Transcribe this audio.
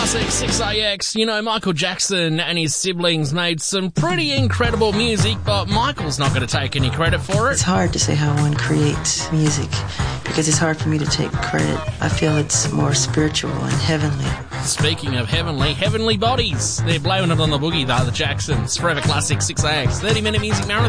Classic 6AX. You know, Michael Jackson and his siblings made some pretty incredible music, but Michael's not going to take any credit for it. It's hard to say how one creates music because it's hard for me to take credit. I feel it's more spiritual and heavenly. Speaking of heavenly bodies, they're blowing it on the boogie, though, the Jacksons. Forever Classic 6AX. 30-minute music marathon.